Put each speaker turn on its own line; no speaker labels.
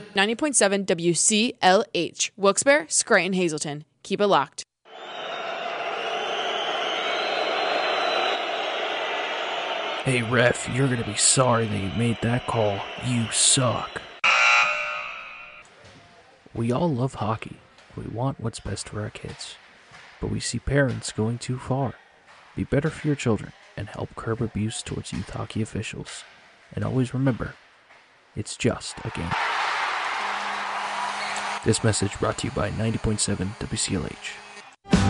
90.7 WCLH, Wilkes-Barre, Scranton, Hazleton. Keep it locked.
Hey ref, you're gonna be sorry that you made that call. You suck. We all love hockey. We want what's best for our kids. But we see parents going too far. Be better for your children and help curb abuse towards youth hockey officials. And always remember, it's just a game. This message brought to you by 90.7 WCLH.